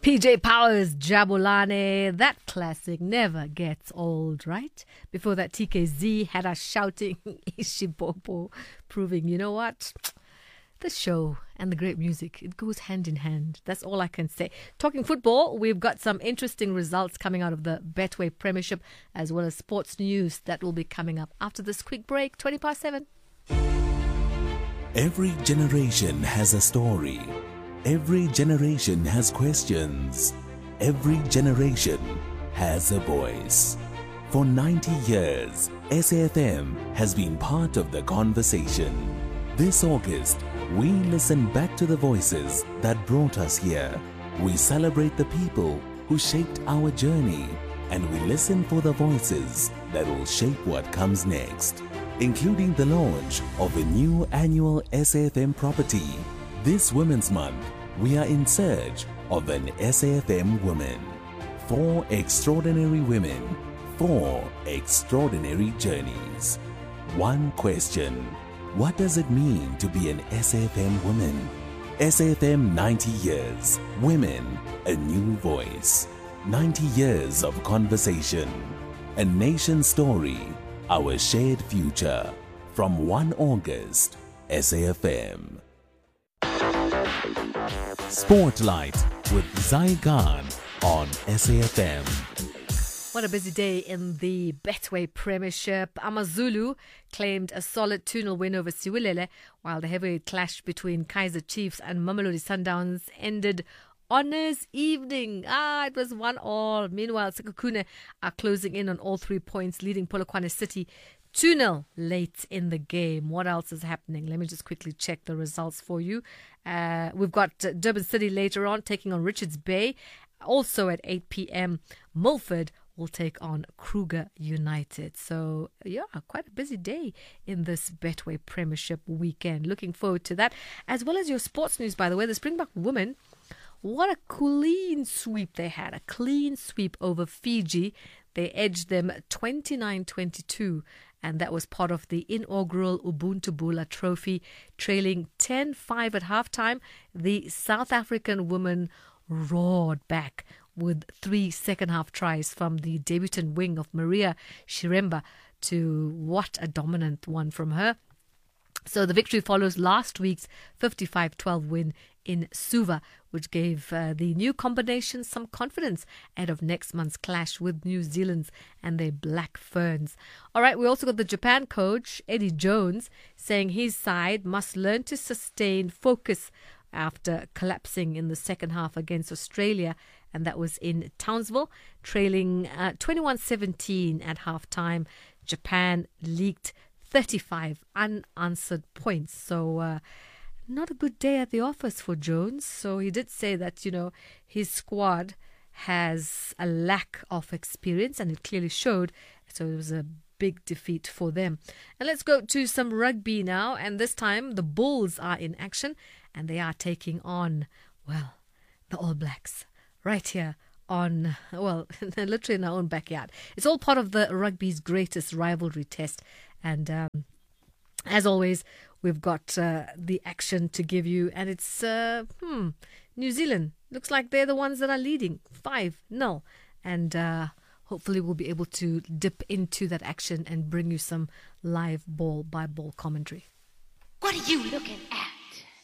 PJ Powers, Jabulane, that classic never gets old, right? Before that, TKZ had us shouting Ishipopo, proving, you know what? The show and the great music, it goes hand in hand. That's all I can say. Talking football, we've got some interesting results coming out of the Betway Premiership, as well as sports news that will be coming up after this quick break, 7:20. Every generation has a story. Every generation has questions. Every generation has a voice. For 90 years, SAFM has been part of the conversation. This August, we listen back to the voices that brought us here. We celebrate the people who shaped our journey, and we listen for the voices that will shape what comes next, including the launch of a new annual SAFM property. This Women's Month, we are in search of an SAFM woman. 4 extraordinary women, 4 extraordinary journeys. One question: what does it mean to be an SAFM woman? SAFM 90 years. Women, a new voice. 90 years of conversation. A nation story. Our shared future. From 1 August, SAFM. Spotlight with Zai Khan on SAFM. What a busy day in the Betway Premiership. Amazulu claimed a solid 2-0 win over Siwilele, while the heavyweight clash between Kaizer Chiefs and Mamelodi Sundowns ended honours evening. It was 1-1. Meanwhile, Sekhukhune are closing in on all 3 points, leading Polokwane City 2-0 late in the game. What else is happening? Let me just quickly check the results for you. We've got Durban City later on taking on Richards Bay. Also at 8 p.m, Milford will take on Kruger United. So, yeah, quite a busy day in this Betway Premiership weekend. Looking forward to that. As well as your sports news, by the way, the Springbok women, what a clean sweep they had. A clean sweep over Fiji. They edged them 29-22. And that was part of the inaugural Ubuntu Bula Trophy, trailing 10-5 at halftime. The South African women roared back with 3 second-half tries from the debutant wing of Maria Shiremba to what a dominant one from her. So the victory follows last week's 55-12 win in Suva, which gave the new combination some confidence ahead of next month's clash with New Zealand's and their Black Ferns. All right, we also got the Japan coach, Eddie Jones, saying his side must learn to sustain focus after collapsing in the second half against Australia, and that was in Townsville, trailing 21-17 at halftime. Japan leaked 35 unanswered points. So not a good day at the office for Jones. So he did say that, his squad has a lack of experience, and it clearly showed. So it was a big defeat for them. And let's go to some rugby now. And this time the Bulls are in action, and they are taking on, the All Blacks right here on, literally in our own backyard. It's all part of the rugby's greatest rivalry test. And as always, we've got the action to give you. And it's New Zealand. Looks like they're the ones that are leading 5-0. And hopefully we'll be able to dip into that action and bring you some live ball-by-ball commentary. What are you looking at?